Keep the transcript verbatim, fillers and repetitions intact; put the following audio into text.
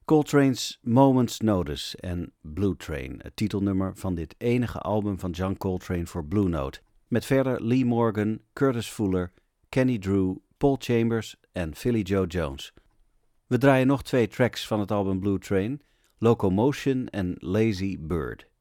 Coltrane's Moment's Notice en Blue Train, het titelnummer van dit enige album van John Coltrane voor Blue Note. Met verder Lee Morgan, Curtis Fuller, Kenny Drew, Paul Chambers en Philly Joe Jones. We draaien nog twee tracks van het album Blue Train, Locomotion en Lazy Bird.